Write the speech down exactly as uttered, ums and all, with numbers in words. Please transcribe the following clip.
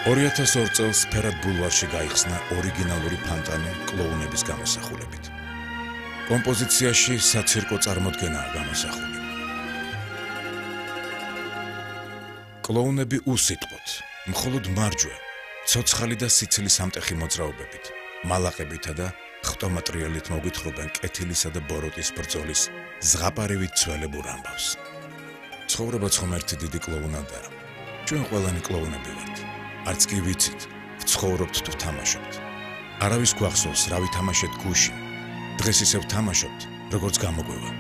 ორი ათას ორ წელს ფერად ბულვარში გაიხსნა ორიგინალური ფანტანი კლოუნების გამოსახულებით. კომპოზიციაში საცირკო წარმოდგენაა გამოსახული. კლოუნები უსიტყვოდ, მხოლოდ მარჯვე, ცოცხალი და სიცილის ამტეხი მოძრაობებით, მალაყებითა და ხტომატრიალით მოგვითხრობენ კეთილისა და ბოროტის ბრძოლის ზღაპარივით ცველებურ ამბავს. ცხოვრება ხომ ერთი დიდი კლოუნადაა. ჩვენ ყველანი კლოუნები ვართ. არც კი ვიცით, ვცხოვრობთ თუ ვთამაშობთ. არავის გვახსოვს, რა ვითამაშეთ გუშინ. დღეს ისევ ვთამაშობთ, როგორც გამოგვევა.